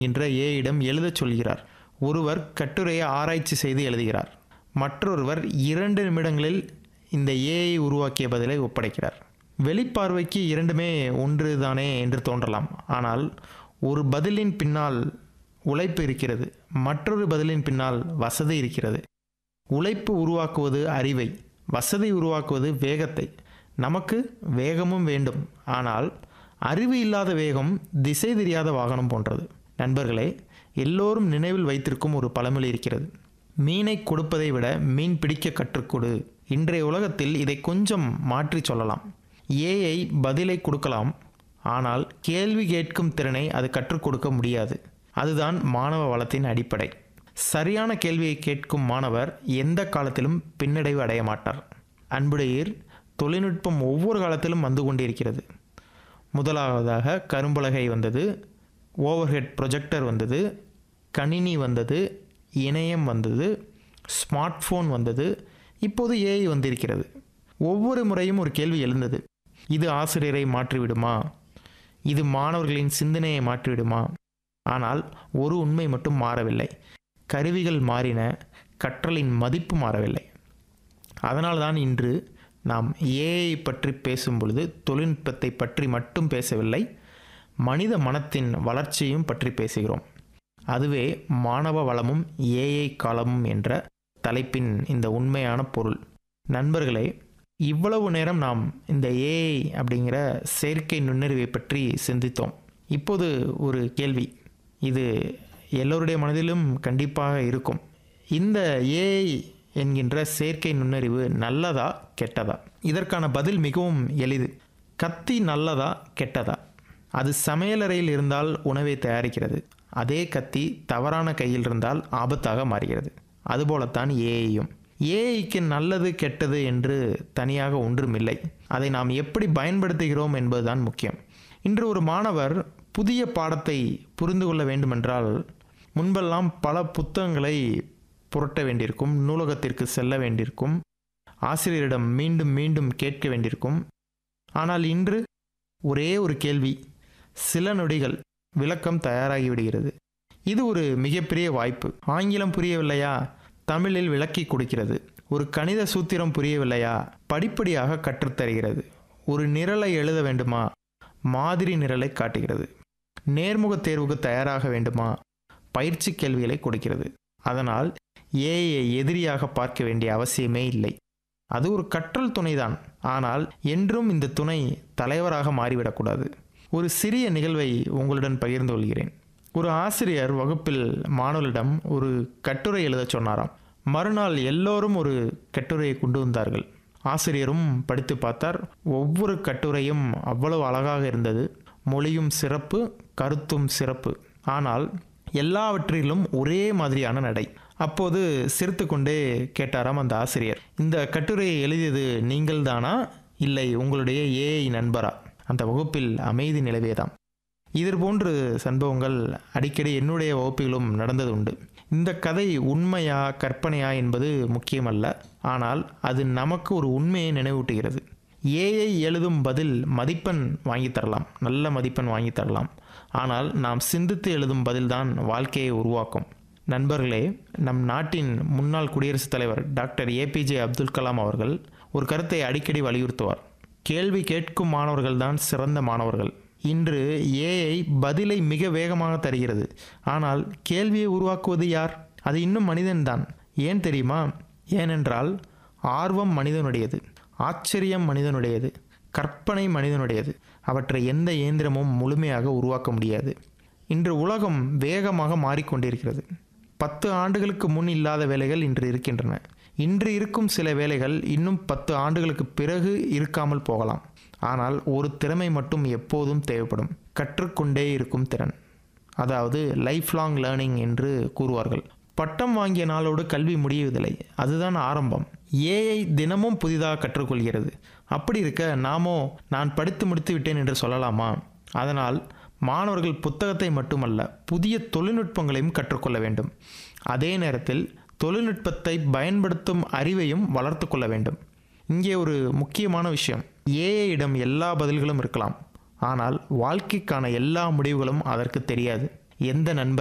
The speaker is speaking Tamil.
என்ற ஏயிடம் எழுதச் சொல்கிறார். ஒருவர் கட்டுரையை ஆராய்ச்சி செய்து எழுதுகிறார். மற்றொருவர் 2 நிமிடங்களில் இந்த ஏஐ உருவாக்கிய பதிலை ஒப்படைக்கிறார். வெளிப்பார்வைக்கு இரண்டுமே ஒன்று தானே என்று தோன்றலாம். ஆனால் ஒரு பதிலின் பின்னால் உழைப்பு இருக்கிறது, மற்றொரு பதிலின் பின்னால் வசதி இருக்கிறது. உழைப்பு உருவாக்குவது அறிவை, வசதி உருவாக்குவது வேகத்தை. நமக்கு வேகமும் வேண்டும், ஆனால் அறிவு இல்லாத வேகம் திசை தெரியாத வாகனம் போன்றது. நண்பர்களே, எல்லோரும் நினைவில் வைத்திருக்கும் ஒரு பழமொழி இருக்கிறது. மீனை கொடுப்பதை விட மீன் பிடிக்க கற்றுக்கொடு. இன்றைய உலகத்தில் இதை கொஞ்சம் மாற்றி சொல்லலாம். ஏஐ பதிலை கொடுக்கலாம், ஆனால் கேள்வி கேட்கும் திறனை அது கற்றுக் கொடுக்க முடியாது. அதுதான் மாணவ வளத்தின் அடிப்படை. சரியான கேள்வியை கேட்கும் மாணவர் எந்த காலத்திலும் பின்னடைவு அடைய மாட்டார். அன்புடையீர், தொழில்நுட்பம் ஒவ்வொரு காலத்திலும் வந்து கொண்டிருக்கிறது. முதலாவதாக கரும்பலகை வந்தது, ஓவர்ஹெட் ப்ரொஜெக்டர் வந்தது, கணினி வந்தது, இணையம் வந்தது, ஸ்மார்ட் ஃபோன் வந்தது, இப்போது ஏஐ வந்திருக்கிறது. ஒவ்வொரு முறையும் ஒரு கேள்வி எழுந்தது. இது ஆசிரியரை மாற்றிவிடுமா? இது மாணவர்களின் சிந்தனையை மாற்றிவிடுமா? ஆனால் ஒரு உண்மை மட்டும் மாறவில்லை. கருவிகள் மாறின, கற்றலின் மதிப்பு மாறவில்லை. அதனால்தான் இன்று நாம் ஏஐ பற்றி பேசும் பொழுது தொழில்நுட்பத்தை பற்றி மட்டும் பேசவில்லை, மனித மனத்தின் வளர்ச்சியையும் பற்றி பேசுகிறோம். அதுவே மாணவ வளமும் ஏஐ காலமும் என்ற தலைப்பின் இந்த உண்மையான பொருள். நண்பர்களே, இவ்வளவு நேரம் நாம் இந்த ஏஐ அப்படிங்கிற செயற்கை நுண்ணறிவை பற்றி சிந்தித்தோம். இப்போது ஒரு கேள்வி, இது எல்லோருடைய மனதிலும் கண்டிப்பாக இருக்கும். இந்த ஏஐ என்கின்ற செயற்கை நுண்ணறிவு நல்லதா கெட்டதா? இதற்கான பதில் மிகவும் எளிது. கத்தி நல்லதா கெட்டதா? அது சமையலறையில் இருந்தால் உணவை தயாரிக்கிறது. அதே கத்தி தவறான கையில் இருந்தால் ஆபத்தாக மாறுகிறது. அதுபோலத்தான் ஏஐயும். ஏஐக்கு நல்லது கெட்டது என்று தனியாக ஒன்றுமில்லை. அதை நாம் எப்படி பயன்படுத்துகிறோம் என்பதுதான் முக்கியம். இன்று ஒரு மாணவர் புதிய பாடத்தை புரிந்து கொள்ள வேண்டுமென்றால் முன்பெல்லாம் பல புத்தகங்களை புரட்ட வேண்டியிருக்கும், நூலகத்திற்கு செல்ல வேண்டியிருக்கும், ஆசிரியரிடம் மீண்டும் மீண்டும் கேட்க வேண்டியிருக்கும். ஆனால் இன்று ஒரே ஒரு கேள்வி, சில நொடிகள், விளக்கம் தயாராகிவிடுகிறது. இது ஒரு மிகப்பெரிய வாய்ப்பு. ஆங்கிலம் புரியவில்லையா? தமிழில் விளக்கி கொடுக்கிறது. ஒரு கணித சூத்திரம் புரியவில்லையா? படிப்படியாக கற்றுத்தருகிறது. ஒரு நிரலை எழுத வேண்டுமா? மாதிரி நிரலை காட்டுகிறது. நேர்முக தேர்வுக்கு தயாராக வேண்டுமா? பயிற்சி கேள்விகளை கொடுக்கிறது. அதனால் ஏஐயை எதிரியாக பார்க்க வேண்டிய அவசியமே இல்லை. அது ஒரு கற்றல் துணைதான். ஆனால் என்றும் இந்த துணை தலைவராக மாறிவிடக்கூடாது. ஒரு சிறிய நிகழ்வை உங்களுடன் பகிர்ந்து கொள்கிறேன். ஒரு ஆசிரியர் வகுப்பில் மாணவர்களிடம் ஒரு கட்டுரை எழுதச் சொன்னாராம். மறுநாள் எல்லோரும் ஒரு கட்டுரையை கொண்டு வந்தார்கள். ஆசிரியரும் படித்து பார்த்தார். ஒவ்வொரு கட்டுரையும் அவ்வளவு அழகாக இருந்தது. மொழியும் சிறப்பு, கருத்தும் சிறப்பு. ஆனால் எல்லாவற்றிலும் ஒரே மாதிரியான நடை. அப்போது சிரித்து கொண்டே கேட்டாராம் அந்த ஆசிரியர், இந்த கட்டுரையை எழுதியது நீங்கள் தானா, இல்லை உங்களுடைய ஏஐ நண்பரா? அந்த வகுப்பில் அமைதி நிலவியதாம். இதுபோன்று சம்பவங்கள் அடிக்கடி என்னுடைய வகுப்புகளும் நடந்தது உண்டு. இந்த கதை உண்மையா கற்பனையா என்பது முக்கியமல்ல, ஆனால் அது நமக்கு ஒரு உண்மையை நினைவூட்டுகிறது. ஏஐ எழுதும் பதில் மதிப்பெண் வாங்கித்தரலாம், நல்ல மதிப்பெண் வாங்கித்தரலாம். ஆனால் நாம் சிந்தித்து எழுதும் பதில்தான் வாழ்க்கையை உருவாக்கும். நண்பர்களே, நம் நாட்டின் முன்னாள் குடியரசுத் தலைவர் டாக்டர் ஏபிஜே அப்துல் கலாம் அவர்கள் ஒரு கருத்தை அடிக்கடி வலியுறுத்துவார். கேள்வி கேட்கும் மாணவர்கள்தான் சிறந்த மாணவர்கள். இன்று ஏஐ பதிலை மிக வேகமாக தருகிறது. ஆனால் கேள்வியை உருவாக்குவது யார்? அது இன்னும் மனிதன்தான். ஏன் தெரியுமா? ஏனென்றால் ஆர்வம் மனிதனுடையது, ஆச்சரியம் மனிதனுடையது, கற்பனை மனிதனுடையது. அவற்றை எந்த இயந்திரமும் முழுமையாக உருவாக்க முடியாது. இன்று உலகம் வேகமாக மாறிக்கொண்டிருக்கிறது. 10 ஆண்டுகளுக்கு முன் இல்லாத வேலைகள் இன்று இருக்கின்றன. இன்று இருக்கும் சில வேலைகள் இன்னும் 10 ஆண்டுகளுக்கு பிறகு இருக்காமல் போகலாம். ஆனால் ஒரு திறமை மட்டும் எப்போதும் தேவைப்படும், கற்றுக்கொண்டே இருக்கும் திறன். அதாவது லைஃப் லாங் லேர்னிங் என்று கூறுவார்கள். பட்டம் வாங்கிய நாளோடு கல்வி முடிவதில்லை, அதுதான் ஆரம்பம். ஏஐ தினமும் புதிதாக கற்றுக்கொள்கிறது. அப்படி இருக்க நாமோ நான் படித்து முடித்து விட்டேன் என்று சொல்லலாமா? அதனால் மாணவர்கள் புத்தகத்தை மட்டுமல்ல, புதிய தொழில்நுட்பங்களையும் கற்றுக்கொள்ள வேண்டும். அதே நேரத்தில் தொழில்நுட்பத்தை பயன்படுத்தும் அறிவையும் வளர்த்து கொள்ள வேண்டும். இங்கே ஒரு முக்கியமான விஷயம், ஏஐயிடம் எல்லா பதில்களும் இருக்கலாம், ஆனால் வாழ்க்கைக்கான எல்லா முடிவுகளும் அதற்கு தெரியாது. எந்த நண்பர்